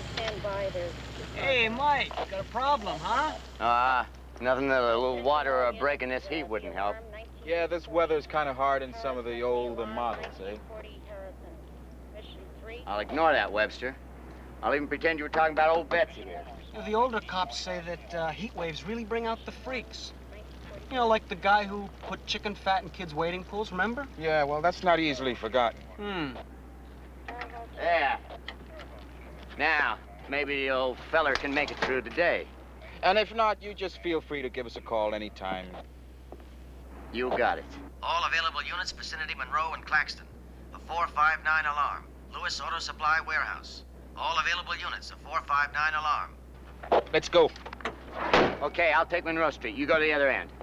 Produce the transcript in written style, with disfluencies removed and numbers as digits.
Hey, Mike, got a problem, huh? Nothing that a little water or a break in this heat wouldn't help. Yeah, this weather's kind of hard in some of the older models, eh? I'll ignore that, Webster. I'll even pretend you were talking about old Betsy here. You know, the older cops say that heat waves really bring out the freaks. You know, like the guy who put chicken fat in kids' wading pools, remember? Yeah, well, that's not easily forgotten. Yeah. Now, maybe the old feller can make it through today. And if not, you just feel free to give us a call anytime. You got it. All available units, vicinity Monroe and Claxton. A 459 alarm. Lewis Auto Supply Warehouse. All available units, a 459 alarm. Let's go. Okay, I'll take Monroe Street. You go to the other end.